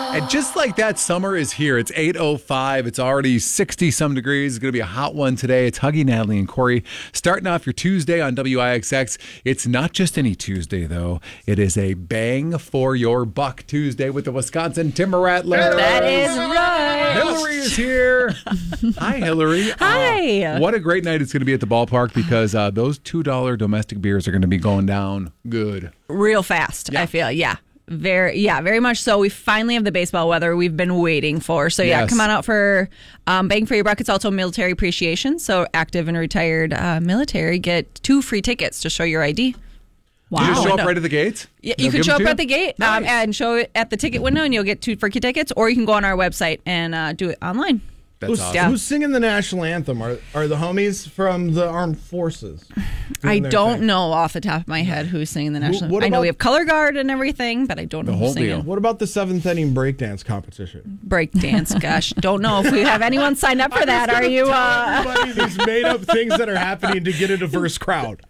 And just like that, summer is here. It's 8:05. It's already 60-some degrees. It's going to be a hot one today. It's Huggy, Natalie, and Corey. Starting off your Tuesday on WIXX. It's not just any Tuesday, though. It is a bang for your buck Tuesday with the Wisconsin Timber Rattlers. That is right. Hillary is here. Hi, Hillary. Hi. What a great night it's going to be at the ballpark because those $2 domestic beers are going to be going down good. Real fast, I feel. Yeah. Very much so. We finally have the baseball weather we've been waiting for. So, yeah, come on out for Bang for Your Buck. It's also military appreciation. So, active and retired military get 2 free tickets to show your ID. Wow. You just show up right at the gates? Yeah, you can show up at the gate and show it at the ticket window, and you'll get 2 free tickets. Or you can go on our website and do it online. That's awesome. Who's singing the national anthem? Are the homies from the armed forces? I don't know off the top of my head who's singing the national anthem. I know we have color guard and everything, but I don't know who's singing. What about the 7th inning breakdance competition? Breakdance, gosh. Don't know if we have anyone signed up for that. Are you? Everybody these made up things that are happening to get a diverse crowd.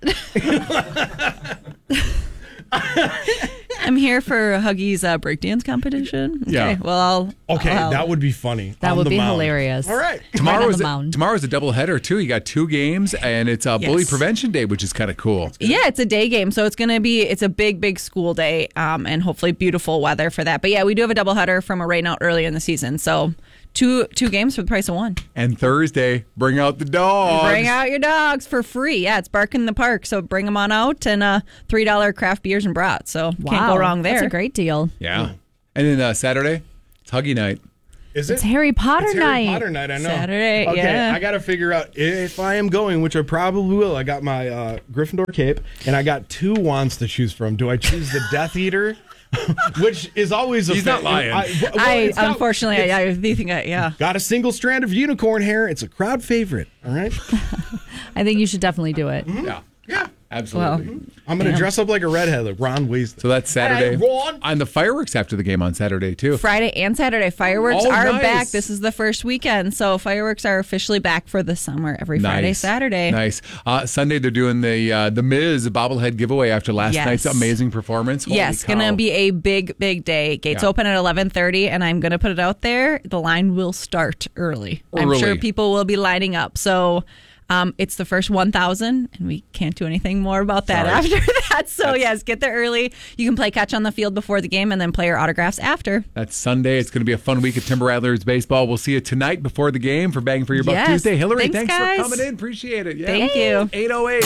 I'm here for Huggy's breakdance competition. Okay, yeah. Well, that would be funny. That would be hilarious. All right. Tomorrow's a doubleheader, too. You got 2 games, and it's Bully Prevention Day, which is kind of cool. Yeah, it's a day game, so it's a big school day, and hopefully beautiful weather for that. But yeah, we do have a doubleheader from a rain out early in the season, so two games for the price of 1. And Thursday, bring out the dogs. Bring out your dogs for free. Yeah, it's Bark in the Park, so bring them on out, and $3 craft beers and brats. So can't go wrong there. That's a great deal. Yeah. And then Saturday, it's Huggy night. Is it? It's Harry Potter night. Harry Potter night, I know. Saturday, okay, yeah. I got to figure out if I am going, which I probably will. I got my Gryffindor cape, and I got 2 wands to choose from. Do I choose the Death Eater? Which is always a He's not lying. Unfortunately, I think got a single strand of unicorn hair. It's a crowd favorite. All right. I think you should definitely do it. Mm-hmm. Yeah. Absolutely. Well, I'm going to dress up like a redhead, like Ron Weasley. So that's Saturday. Hey, Ron. And the fireworks after the game on Saturday, too. Friday and Saturday. Fireworks are nice. back. This is the first weekend. So fireworks are officially back for the summer every Friday, Saturday. Nice. Sunday, they're doing the Miz bobblehead giveaway after last night's amazing performance. Yes, going to be a big day. Gates open at 11:30, and I'm going to put it out there. The line will start early. I'm sure people will be lining up. So it's the first 1,000, and we can't do anything more about that after that. So, yes, get there early. You can play catch on the field before the game and then play your autographs after. That's Sunday. It's going to be a fun week of Timber Rattlers baseball. We'll see you tonight before the game for Bang for Your Buck Tuesday. Hillary, thanks for coming in. Appreciate it. Yeah. Thank you. 8:08.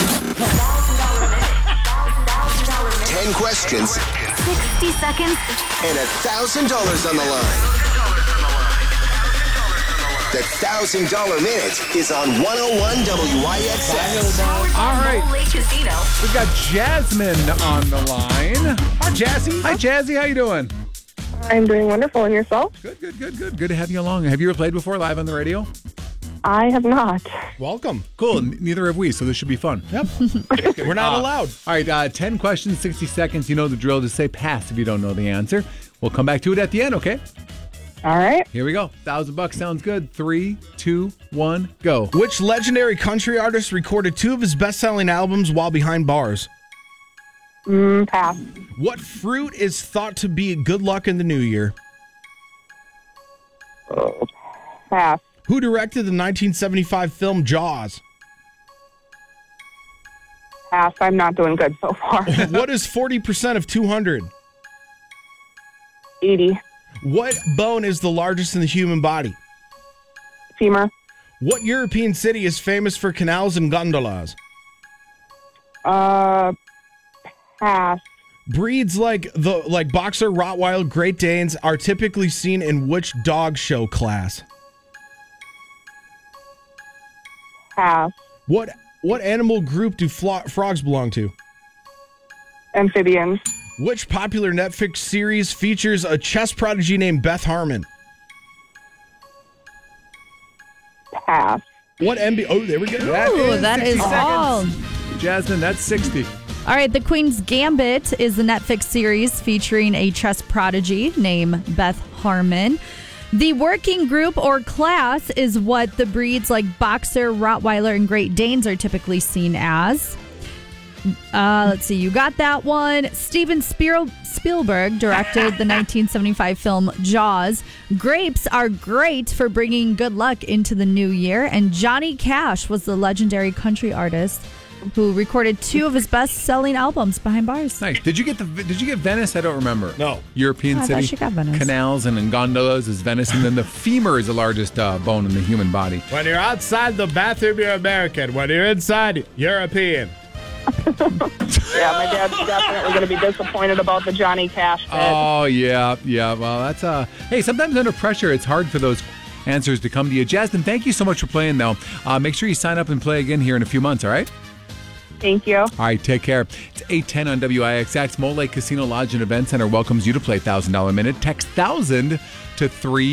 10 questions, 60 seconds, and $1,000 on the line. The $1,000 Minute is on 101 WIXX. All right. We've got Jasmine on the line. Hi, Jazzy. Hi, Jazzy. How you doing? I'm doing wonderful. And yourself? Good. Good to have you along. Have you ever played before live on the radio? I have not. Welcome. Cool. Neither have we, so this should be fun. Yep. We're not allowed. All right. 10 questions, 60 seconds. You know the drill. Just say pass if you don't know the answer. We'll come back to it at the end, okay? All right. Here we go. $1,000 sounds good. 3, 2, 1, go. Which legendary country artist recorded 2 of his best-selling albums while behind bars? Pass. What fruit is thought to be good luck in the new year? Pass. Who directed the 1975 film Jaws? Pass. I'm not doing good so far. What is 40% of 200? 80. What bone is the largest in the human body? Femur. What European city is famous for canals and gondolas? Pass. Breeds like Boxer, Rottweiler, Great Danes are typically seen in which dog show class? Pass. What animal group do frogs belong to? Amphibians. Which popular Netflix series features a chess prodigy named Beth Harmon? Pass. What NBA? Oh, there we go. That is all. Jasmine, that's 60. All right, The Queen's Gambit is the Netflix series featuring a chess prodigy named Beth Harmon. The working group or class is what the breeds like Boxer, Rottweiler, and Great Danes are typically seen as. Let's see. You got that one. Steven Spielberg directed the 1975 film Jaws. Grapes are great for bringing good luck into the new year. And Johnny Cash was the legendary country artist who recorded 2 of his best-selling albums behind bars. Nice. Did you get Venice? I don't remember. No. European city. I thought she got Venice. Canals and gondolas is Venice, and then the femur is the largest bone in the human body. When you're outside the bathroom, you're American. When you're inside, European. Yeah, my dad's definitely going to be disappointed about the Johnny Cash bit. Oh, yeah. Well, that's hey, sometimes under pressure, it's hard for those answers to come to you. Jasmine, thank you so much for playing, though. Make sure you sign up and play again here in a few months, all right? Thank you. All right, take care. It's 8:10 on WIXX. Mole Lake Casino Lodge and Event Center welcomes you to play $1,000 Minute. Text 1,000 to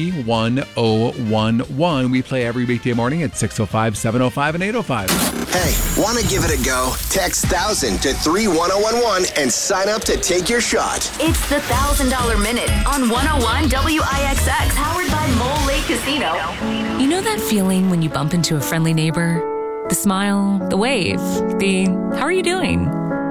31011. We play every weekday morning at 6:05, 7:05, and 8:05. Hey, want to give it a go? Text 1,000 to 31011 and sign up to take your shot. It's the $1,000 Minute on 101 WIXX, powered by Mole Lake Casino. You know that feeling when you bump into a friendly neighbor? The smile, the wave, the how are you doing?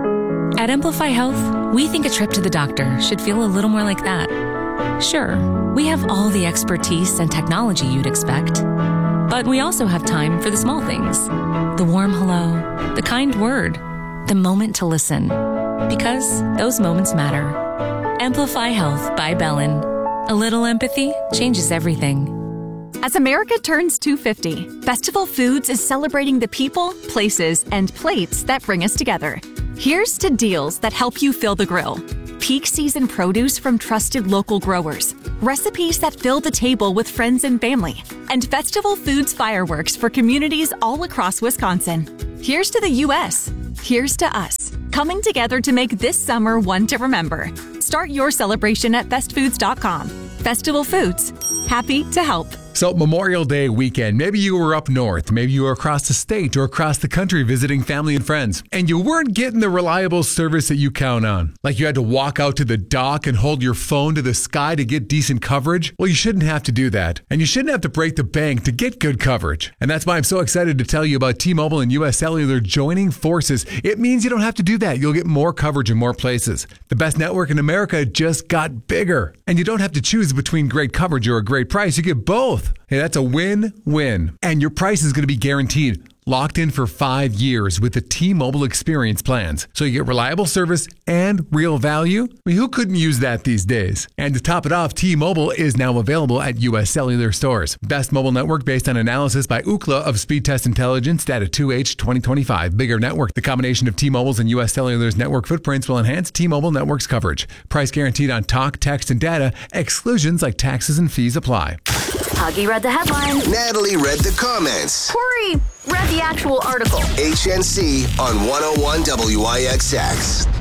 At Amplify Health, we think a trip to the doctor should feel a little more like that. Sure, we have all the expertise and technology you'd expect, but we also have time for the small things. The warm hello, the kind word, the moment to listen. Because those moments matter. Amplify Health by Bellin. A little empathy changes everything. As America turns 250, Festival Foods is celebrating the people, places, and plates that bring us together. Here's to deals that help you fill the grill. Peak season produce from trusted local growers. Recipes that fill the table with friends and family. And Festival Foods fireworks for communities all across Wisconsin. Here's to the U.S. Here's to us. Coming together to make this summer one to remember. Start your celebration at bestfoods.com. Festival Foods. Happy to help. So Memorial Day weekend, maybe you were up north, maybe you were across the state or across the country visiting family and friends, and you weren't getting the reliable service that you count on. Like you had to walk out to the dock and hold your phone to the sky to get decent coverage. Well, you shouldn't have to do that. And you shouldn't have to break the bank to get good coverage. And that's why I'm so excited to tell you about T-Mobile and US Cellular joining forces. It means you don't have to do that. You'll get more coverage in more places. The best network in America just got bigger. And you don't have to choose between great coverage or a great price. You get both. Hey, that's a win-win. And your price is going to be guaranteed. Locked in for 5 years with the T-Mobile Experience plans. So you get reliable service and real value. I mean, who couldn't use that these days? And to top it off, T-Mobile is now available at US Cellular stores. Best mobile network based on analysis by Ookla of Speed Test Intelligence, data 2H 2025. Bigger network. The combination of T-Mobile's and US Cellular's network footprints will enhance T-Mobile network's coverage. Price guaranteed on talk, text, and data. Exclusions like taxes and fees apply. Huggy read the headline. Natalie read the comments. Corey read the actual article. HNC on 101 WIXX.